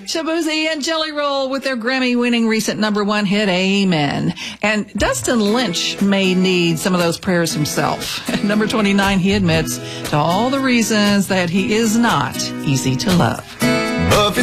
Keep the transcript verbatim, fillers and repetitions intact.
Shaboozey and Jelly Roll with their Grammy-winning recent number one hit, Amen. And Dustin Lynch may need some of those prayers himself. At number twenty-nine, he admits to all the reasons that he is not easy to love. Buffy